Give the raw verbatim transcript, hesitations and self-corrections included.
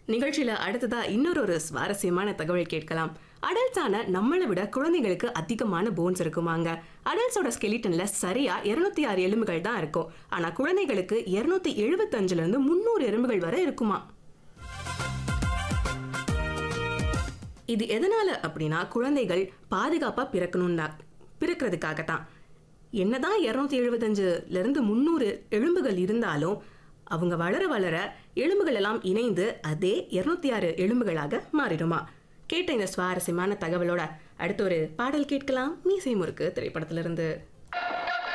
நிகழ்ச்சியில அடுத்ததா இன்னொரு ஒரு சுவாரஸ்யமான தகவல் கேட்கலாம். அடல்ட்ஸான நம்மளை விட குழந்தைகளுக்கு அதிகமான போன்ஸ் இருக்குமாங்க. அடல்ட்ஸோட ஸ்கெலிட்டன்ல சரியா இருநூத்தி ஆறு எலும்புகள் தான் இருக்கும். ஆனா குழந்தைகளுக்கு இருநூத்தி எழுபத்தி அஞ்சுல இருந்து முன்னூறு எலும்புகள் வரை இருக்குமா. இது எதனால அப்படின்னா குழந்தைகள் பாதுகாப்பா பிறக்கணும் தான், பிறக்கிறதுக்காகத்தான். என்னதான் இருநூத்தி எழுபத்தஞ்சுல இருந்து முன்னூறு எலும்புகள் இருந்தாலும் அவங்க வளர வளர எலும்புகள் எல்லாம் இணைந்து அதே இருநூத்தி ஆறு எலும்புகளாக மாறிடுமா. கேட்ட இந்த சுவாரஸ்யமான தகவலோட அடுத்த ஒரு பாடல் கேட்கலாம். மீசை முறுக்கு திரைப்படத்திலிருந்து.